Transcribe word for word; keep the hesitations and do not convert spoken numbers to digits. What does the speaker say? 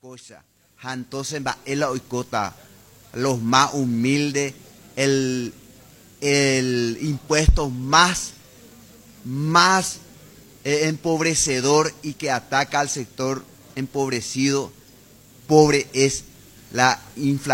cosa. Entonces va el oicota, los más humildes, el, el impuesto más, más eh, empobrecedor y que ataca al sector empobrecido, pobre es la inflación.